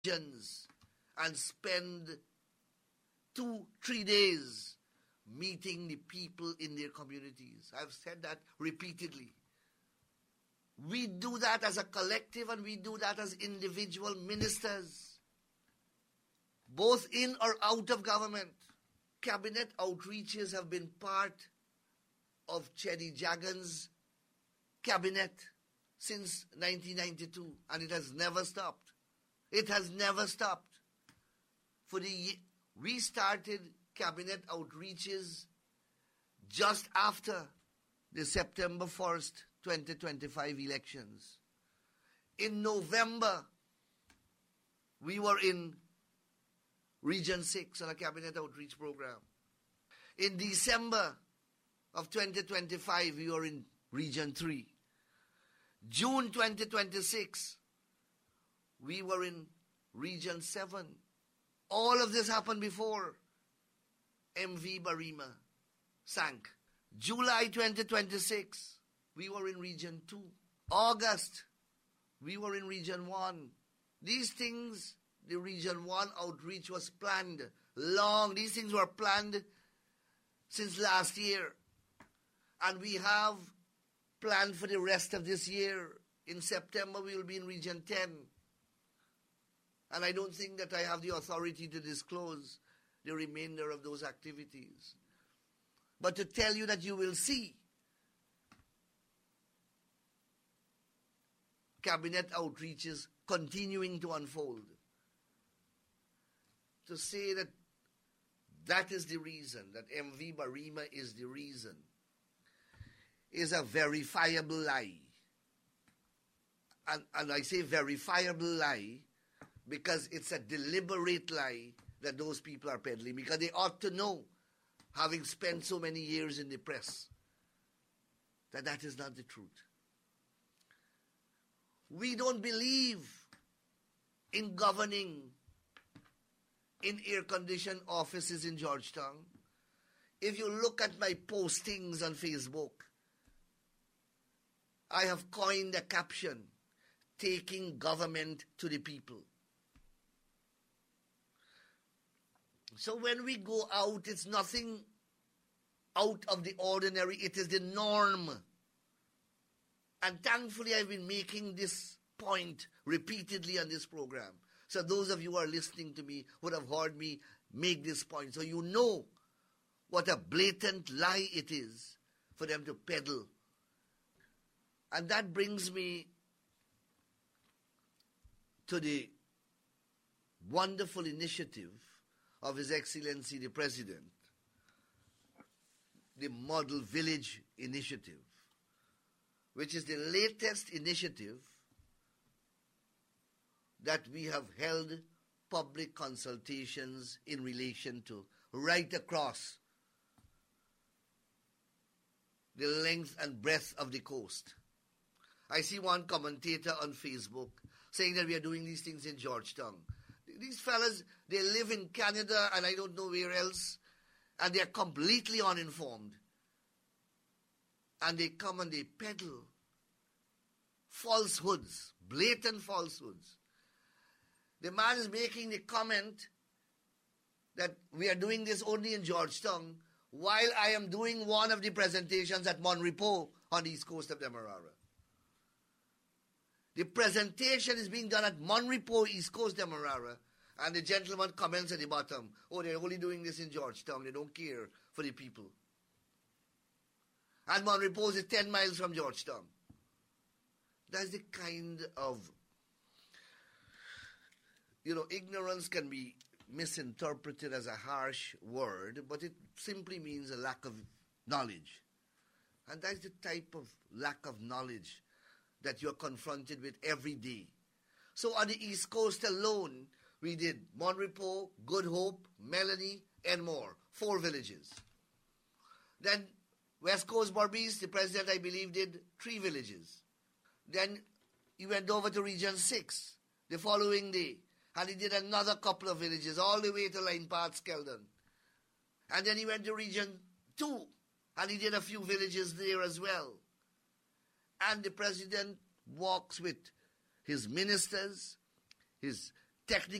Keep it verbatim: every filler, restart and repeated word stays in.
regions and spend two, three days meeting the people in their communities. I've said that repeatedly. We do that as a collective and we do that as individual ministers, both in or out of government. Cabinet outreaches have been part of Cheddi Jagan's cabinet since nineteen ninety-two, and it has never stopped. It has never stopped. For the we started cabinet outreaches just after the September first, twenty twenty-five elections. In November, we were in Region six on a cabinet outreach program. In December of twenty twenty-five, we were in Region three. June twenty twenty-six, we were in Region seven. All of this happened before M V Barima sank. July twenty twenty-six, we were in Region two. August, we were in Region one. These things, the Region one outreach was planned long. These things were planned since last year. And we have planned for the rest of this year. In September, we will be in Region ten. And I don't think that I have the authority to disclose the remainder of those activities. But to tell you that you will see cabinet outreaches continuing to unfold. To say that that is the reason, that M V Barima is the reason, is a verifiable lie. And, and I say verifiable lie because it's a deliberate lie that those people are peddling, because they ought to know, having spent so many years in the press, that that is not the truth. We don't believe in governing in air-conditioned offices in Georgetown. If you look at my postings on Facebook, I have coined a caption, taking government to the people. So when we go out, it's nothing out of the ordinary. It is the norm. And thankfully, I've been making this point repeatedly on this program. So those of you who are listening to me would have heard me make this point. So you know what a blatant lie it is for them to peddle. And that brings me to the wonderful initiative of His Excellency the President, the Model Village Initiative, which is the latest initiative that we have held public consultations in relation to right across the length and breadth of the coast. I see one commentator on Facebook saying that we are doing these things in Georgetown. These fellas, they live in Canada and I don't know where else, and they're completely uninformed. And they come and they peddle falsehoods, blatant falsehoods. The man is making the comment that we are doing this only in Georgetown, while I am doing one of the presentations at Mon Repos on the east coast of Demerara. The presentation is being done at Mon Repos, east coast Demerara, and the gentleman comments at the bottom, oh, they're only doing this in Georgetown, they don't care for the people. And Mon Repos is ten miles from Georgetown. That's the kind of, you know, ignorance can be misinterpreted as a harsh word, but it simply means a lack of knowledge. And that's the type of lack of knowledge that you're confronted with every day. So on the East Coast alone, we did Mon Repos, Good Hope, Melanie, and more. Four villages. Then West Coast Berbice, the president, I believe, did three villages. Then he went over to Region six the following day, and he did another couple of villages, all the way to Line Path, Skeldon. And then he went to Region two, and he did a few villages there as well. And the president walks with his ministers, his technical